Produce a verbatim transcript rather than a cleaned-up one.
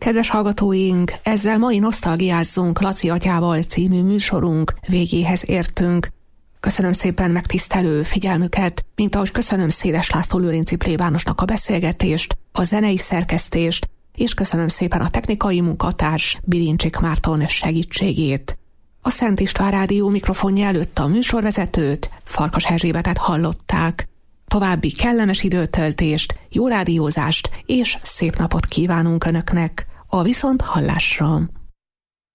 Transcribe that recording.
Kedves hallgatóink, ezzel mai Nosztalgiázzunk Laci atyával című műsorunk végéhez értünk. Köszönöm szépen megtisztelő figyelmüket, mint ahogy köszönöm Széles László Lőrinci plébánosnak a beszélgetést, a zenei szerkesztést, és köszönöm szépen a technikai munkatárs Bilincsik Márton segítségét. A Szent István Rádió mikrofonja előtt a műsorvezetőt, Farkas Erzsébetet hallották. További kellemes időtöltést, jó rádiózást és szép napot kívánunk Önöknek. A viszont hallásra!